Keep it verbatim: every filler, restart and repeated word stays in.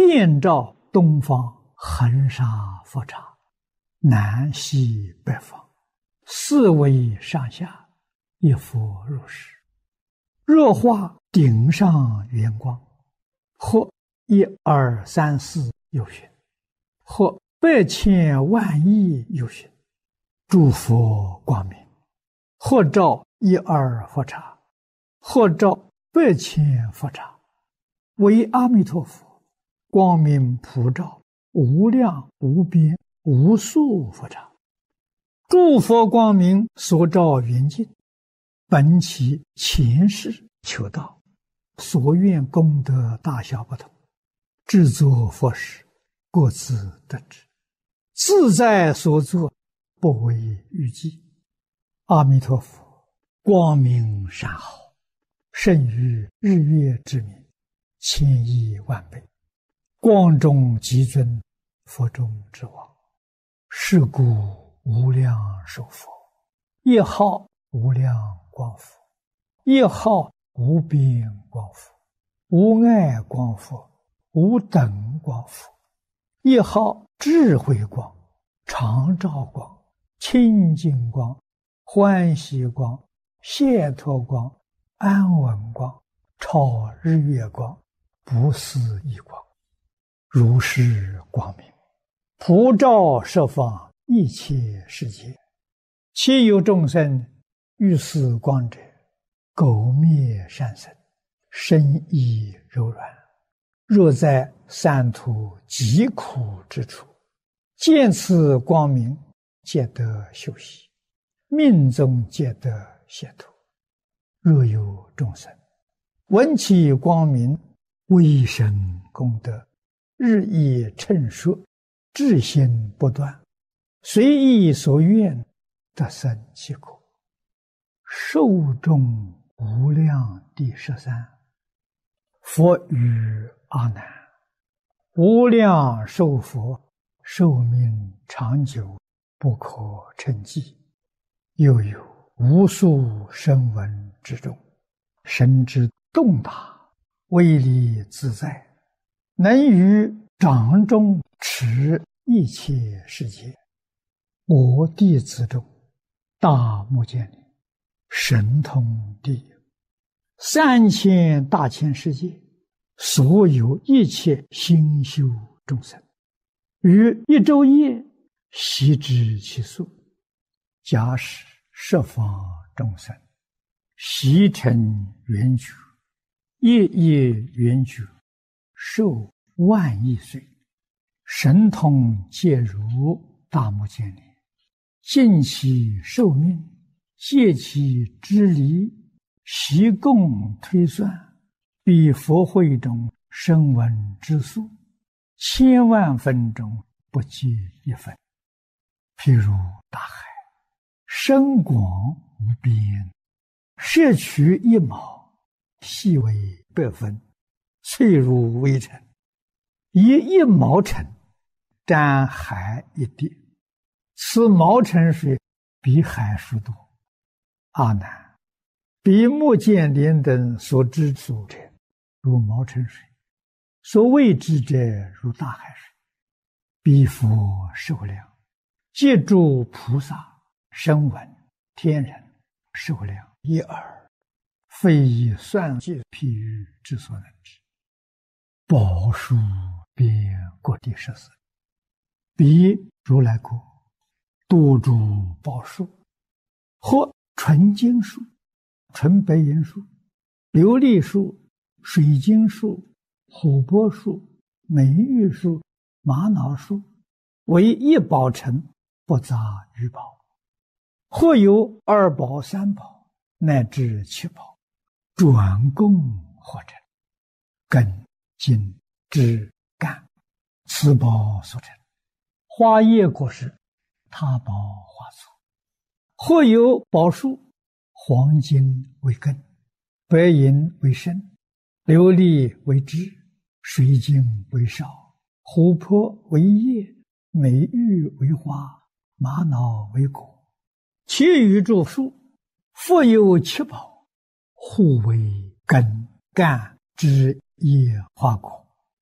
遍照东方，恒沙佛刹，南西北方，四维上下，一佛如是。若化顶上圆光，或一二三四有寻，或百千万亿有寻，诸佛光明，或照一二佛刹，或照百千佛刹，为阿弥陀佛光明普照无量无边无数佛刹。诸佛光明所照圆镜，本其前世求道，所愿功德大小不同，制作佛事各自得知，自在所作，不为预计。阿弥陀佛光明善好，胜于日月之明，千亿万倍，光中极尊，佛中之王。是故无量寿佛，一号无量光佛，一号无边光佛，无碍光佛，无等光佛，一号智慧光、常照光、清净光、欢喜光、解脱光、安稳光、超日月光、不思议光，如是光明，普照十方一切世界。其有众生欲似光者，苟灭善身，身意柔软，若在三途极苦之处，见此光明，皆得修习，命中皆得解脱。若有众生闻其光明，微生功德，日益称说，至心不断，随意所愿，得生其果。寿终无量第十三。佛语阿难：无量寿佛，寿命长久，不可称计。又有无数声闻之中，神之洞达，威力自在，能于掌中持一切世界。我弟子中，大目犍连神通第一，三千大千世界所有一切心修众生，于一昼夜悉知其数。假使十方众生悉成圆觉，夜夜圆觉，寿万亿岁，神通皆如大目犍连，尽其寿命，借其之离，悉共推算，比佛会中声闻之数，千万分中不计一分。譬如大海，深广无边，摄取一毛，细为百分，脆如微尘，以一毛尘沾海一滴，此毛尘水比海数多。阿难，比目犍连等所知所者，如毛尘水；所未知者，如大海水。彼佛寿量，借诸菩萨、声闻、天人寿量一耳，非以算计譬喻之所能知。宝树遍各地十四，彼如来国多诸宝树，或纯金树、纯白银树、琉璃树、水晶树、琥珀树、美玉树、玛瑙树，为一宝城，不杂于宝。或有二宝、三宝，乃至七宝，转供或成，根、茎、枝、干，此宝所成。花叶果实，他宝花簇。或有宝树，黄金为根，白银为身，琉璃为枝，水晶为梢，琥珀为叶，美玉为花，玛瑙为果。其余诸树，复有七宝，互为根、干、枝、叶、花、果。